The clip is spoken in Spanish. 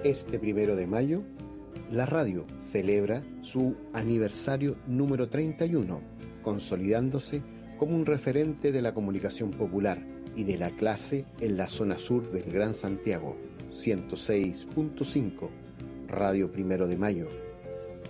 Este 1 de mayo, la radio celebra su aniversario número 31, consolidándose como un referente de la comunicación popular y de la clase en la zona sur del Gran Santiago. 106.5, Radio 1 de Mayo,